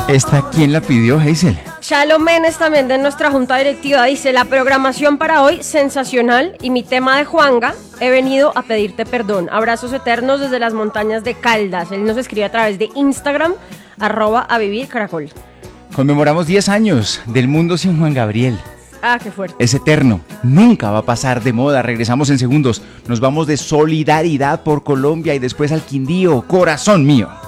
¿Esta quién la pidió, Hazel? Chalo Menes, también de nuestra junta directiva, dice: la programación para hoy sensacional y mi tema de Juanga, he venido a pedirte perdón. Abrazos eternos desde las montañas de Caldas. Él nos escribe a través de Instagram, @avivircaracol. Conmemoramos 10 años del mundo sin Juan Gabriel. Ah, qué fuerte. Es eterno, nunca va a pasar de moda. Regresamos en segundos. Nos vamos de solidaridad por Colombia y después al Quindío. Corazón mío.